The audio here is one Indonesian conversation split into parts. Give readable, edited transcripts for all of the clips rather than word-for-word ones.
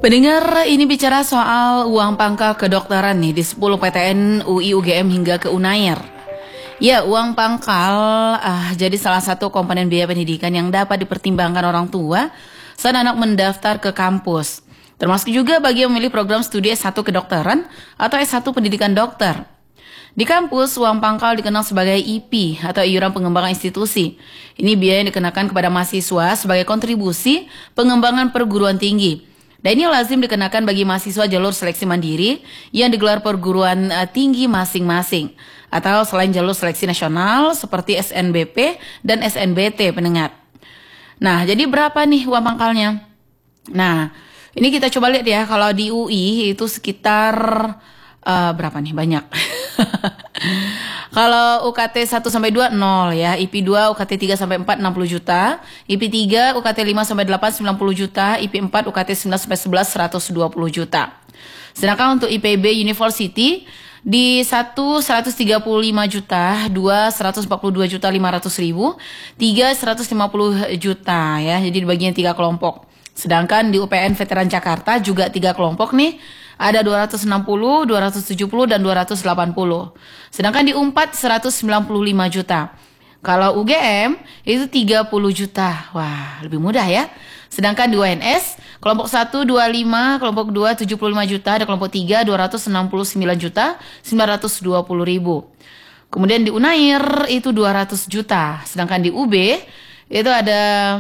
Pendengar, ini bicara soal uang pangkal kedokteran nih di 10 PTN UI UGM hingga ke Unair. Ya, uang pangkal jadi salah satu komponen biaya pendidikan yang dapat dipertimbangkan orang tua saat anak mendaftar ke kampus. Termasuk juga bagi yang memilih program studi S1 kedokteran atau S1 pendidikan dokter. Di kampus, uang pangkal dikenal sebagai IP atau iuran pengembangan institusi. Ini biaya yang dikenakan kepada mahasiswa sebagai kontribusi pengembangan perguruan tinggi. Dan ini lazim dikenakan bagi mahasiswa jalur seleksi mandiri yang digelar perguruan tinggi masing-masing. Atau selain jalur seleksi nasional seperti SNBP dan SNBT, pendengar. Nah, jadi berapa nih uang pangkalnya? Nah, ini kita coba lihat ya, kalau di UI itu sekitar berapa nih? Banyak. Kalau UKT 1 sampai 2 0 ya, IP 2 UKT 3 sampai 4 60 juta, IP 3 UKT 5 sampai 8 90 juta, IP 4 UKT 9 sampai 11 120 juta. Sedangkan untuk IPB University di 1 135 juta, 2 142 juta 500 ribu, 3 150 juta ya. Jadi dibaginya 3 kelompok. Sedangkan di UPN Veteran Jakarta juga 3 kelompok nih. Ada 260, 270, dan 280. Sedangkan di UNPAD 195 juta. Kalau UGM itu 30 juta. Wah, lebih mudah ya. Sedangkan di UNS, kelompok 1 25, kelompok 2 75 juta, ada kelompok 3 269 juta 920 ribu. Kemudian di Unair itu 200 juta. Sedangkan di UB itu ada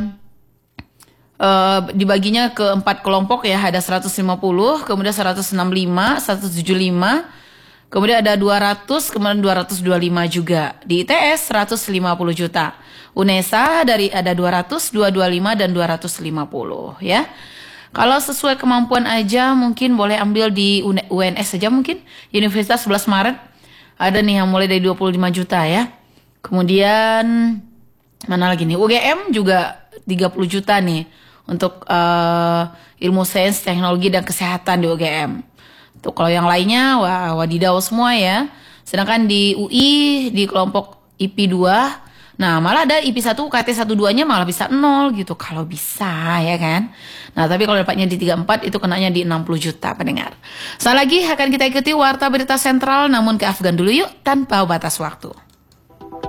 dibaginya ke 4 kelompok ya, ada 150, kemudian 165, 175, kemudian ada 200, kemudian 225 juga. Di ITS 150 juta. UNESA ada 200, 225 dan 250 ya. Kalau sesuai kemampuan aja mungkin boleh ambil di UNS saja mungkin. Universitas 11 Maret ada nih yang mulai dari 25 juta ya. Kemudian mana lagi nih? UGM juga 30 juta nih untuk ilmu sains, teknologi, dan kesehatan di UGM. Tuh, kalau yang lainnya, wah, wadidaw semua ya. Sedangkan di UI, di kelompok IP 2, nah malah ada IP 1, UKT 1-2-nya malah bisa 0 gitu. Kalau bisa ya kan. Nah tapi kalau dapatnya di 34 itu kenanya di 60 juta pendengar. Sekali lagi akan kita ikuti Warta Berita Sentral, namun ke Afgan dulu yuk tanpa batas waktu.